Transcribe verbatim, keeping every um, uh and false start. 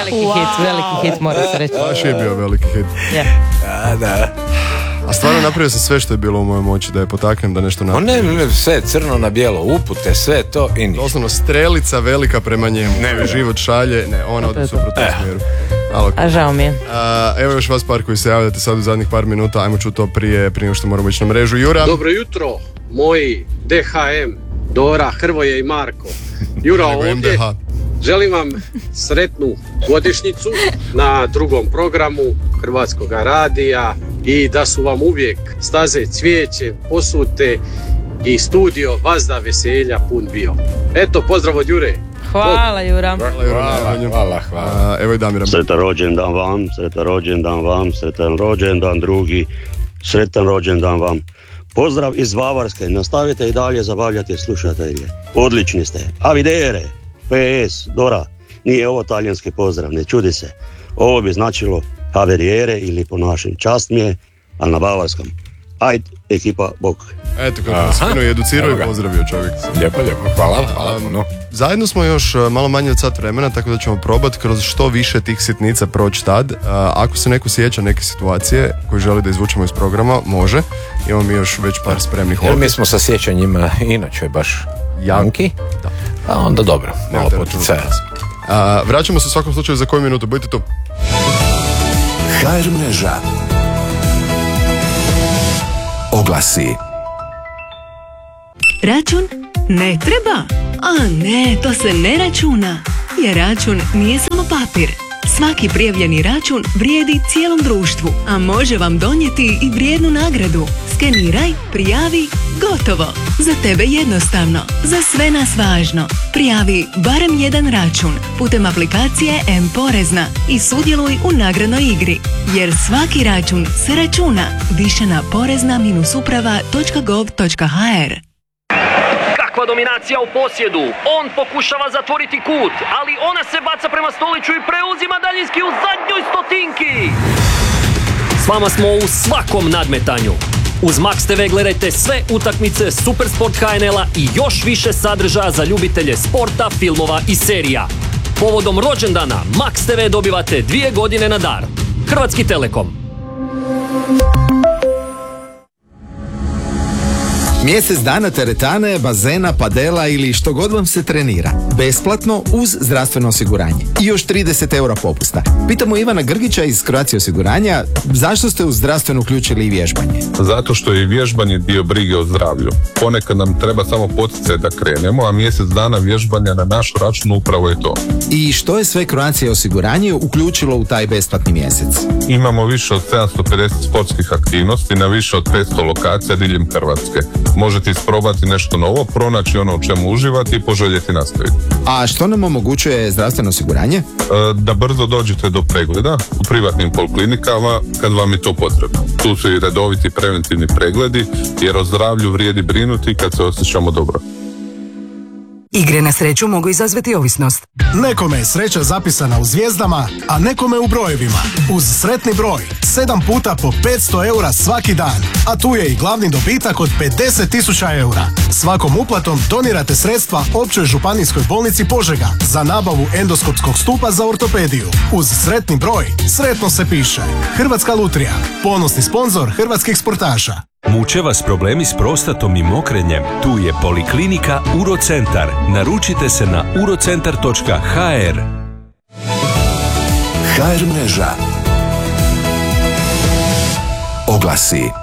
veliki wow. hit, veliki hit, mora se reći. Baš je bio veliki hit. Yeah. Da, da. A stvarno napravio sam sve što je bilo u mojoj moći da je potaknem da nešto napravim. Ne, ne, sve crno na bijelo, upute, sve to i ništa. Doslovno strelica velika prema njemu. Ne, život šalje, ne, ona ode u suprotnom smjeru. A žao mi je. A, evo još vas par koji se javljate sad u zadnjih par minuta, ajmo čuti to prije, prije nego što moramo ići na mrežu. Jura. Dobro jutro, moji D H M, Dora, Hrvoje i Marko. Jura ovdje. Želim vam sretnu godišnjicu na drugom programu Hrvatskog radija i da su vam uvijek staze cvijeće, posute i studio Vazda veselja pun bio. Eto, pozdrav od Jure. Hvala Jura. Hvala, Jura. Hvala, hvala, hvala. Evo i Damiram. Sretan rođendan vam, sretan rođendan vam, sretan rođendan drugi, sretan rođendan vam. Pozdrav iz Bavarske, nastavite i dalje zabavljati slušatelje. Odlični ste. Avidere, P S, Dora, nije ovo talijanski pozdrav, ne čudi se. Ovo bi značilo Averiere ili po našem čast mi je, ali na bavarskom. Ajde, ekipa, bok. Eto, kako nas fino i educirao i pozdravio čovjek. Lijepo, lijepo, hvala, hvala. Um, zajedno smo još malo manje od sat vremena, tako da ćemo probati kroz što više tih sitnica proći tad. Uh, ako se neko sjeća neke situacije koje želi da izvučemo iz programa, može. Imamo mi još već par spremnih ovdje. Jer mi smo sa sjećanjima inače baš janki, da. A onda dobro, malo poticaja. Uh, vraćamo se u svakom slučaju za koju minutu, budite tu. ha er mreža. Oglasi. Račun? Ne treba? A ne, to se ne računa. Jer račun nije samo papir. Svaki prijavljeni račun vrijedi cijelom društvu, a može vam donijeti i vrijednu nagradu. Skeniraj, prijavi, gotovo. Za tebe jednostavno, za sve nas važno. Prijavi barem jedan račun putem aplikacije M-Porezna i sudjeluj u nagradnoj igri. Jer svaki račun se računa. Više na porezna uprava točka gov točka ha er. Kakva dominacija u posjedu, on pokušava zatvoriti kut, ali ona se baca prema Stoliću i preuzima daljinski u zadnjoj stotinki. S vama smo u svakom nadmetanju. Uz Max te ve gledajte sve utakmice Supersport ha en el-a i još više sadržaja za ljubitelje sporta, filmova i serija. Povodom rođendana Max te ve dobivate dvije godine na dar. Hrvatski Telekom. Mjesec dana teretane, bazena, padela ili što god vam se trenira. Besplatno uz zdravstveno osiguranje. I još trideset eura popusta. Pitamo Ivana Grgića iz Croatia osiguranja, zašto ste u zdravstveno uključili i vježbanje? Zato što je vježbanje dio brige o zdravlju. Ponekad nam treba samo poticaj da krenemo, a mjesec dana vježbanja na naš račun upravo je to. I što je sve Croatia osiguranje uključilo u taj besplatni mjesec? Imamo više od sedamsto pedeset sportskih aktivnosti na više od petsto lokacija diljem Hrvatske. Možete isprobati nešto novo, pronaći ono u čemu uživati i poželjeti nastaviti. A što nam omogućuje zdravstveno osiguranje? E, da brzo dođete do pregleda u privatnim poliklinikama kad vam je to potrebno. Tu su i redoviti preventivni pregledi, jer o zdravlju vrijedi brinuti kad se osjećamo dobro. Igre na sreću mogu izazvati ovisnost. Nekome je sreća zapisana u zvijezdama, a nekome u brojevima. Uz sretni broj, sedam puta po petsto eura svaki dan. A tu je i glavni dobitak od pedeset tisuća eura. Svakom uplatom donirate sredstva Općoj županijskoj bolnici Požega za nabavu endoskopskog stupa za ortopediju. Uz sretni broj, sretno se piše. Hrvatska lutrija, ponosni sponzor hrvatskih sportaša. Muče vas problemi s prostatom i mokrenjem? Tu je Poliklinika Urocentar. Naručite se na urocentar točka ha er. ha er mreža. Oglasi.